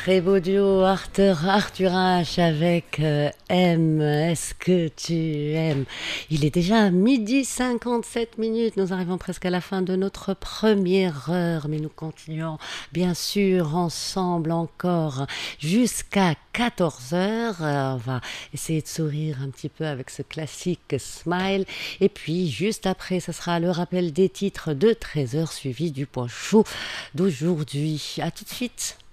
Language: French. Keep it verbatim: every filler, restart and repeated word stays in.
Très beau duo Arthur, Arthur H avec euh, M. Est-ce que tu aimes? Il est déjà midi cinquante-sept minutes. Nous arrivons presque à la fin de notre première heure, mais nous continuons bien sûr ensemble encore jusqu'à quatorze heures. Euh, on va essayer de sourire un petit peu avec ce classique Smile. Et puis juste après, ce sera le rappel des titres de treize heures suivi du point chaud d'aujourd'hui. À tout de suite.